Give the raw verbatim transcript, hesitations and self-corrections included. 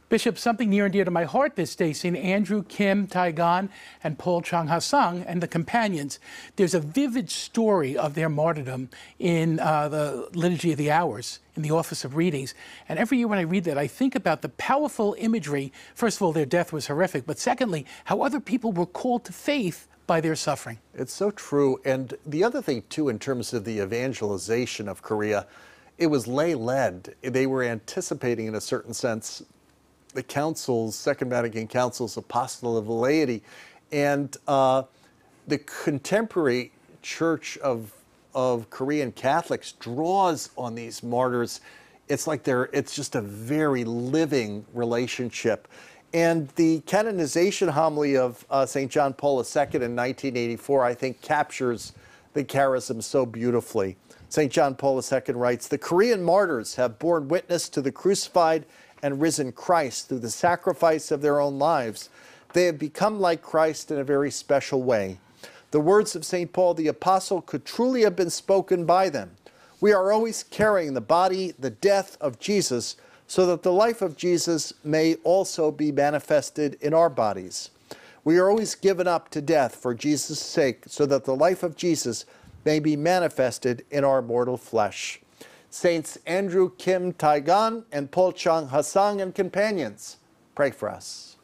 Bishop, something near and dear to my heart this day, Saint Andrew Kim Tai-gan and Paul Chung Ha-sung and the companions. There's a vivid story of their martyrdom in uh, the Liturgy of the Hours, in the Office of Readings. And every year when I read that, I think about the powerful imagery. First of all, their death was horrific, but secondly, how other people were called to faith by their suffering. It's so true. And the other thing, too, in terms of the evangelization of Korea, it was lay-led. They were anticipating, in a certain sense, the council's, Second Vatican Council's apostolate of the laity. And uh, the contemporary Church of, of Korean Catholics draws on these martyrs. It's like they're, it's just a very living relationship. And the canonization homily of uh, Saint John Paul the Second in nineteen eighty-four, I think, captures the charism so beautifully. Saint John Paul the Second writes, "The Korean martyrs have borne witness to the crucified and risen Christ through the sacrifice of their own lives. They have become like Christ in a very special way. The words of Saint Paul the Apostle could truly have been spoken by them. We are always carrying the body, the death of Jesus, so that the life of Jesus may also be manifested in our bodies. We are always given up to death for Jesus' sake, so that the life of Jesus may be manifested in our mortal flesh." Saints Andrew Kim Tai-gan and Paul Chung Ha-sung and companions, pray for us.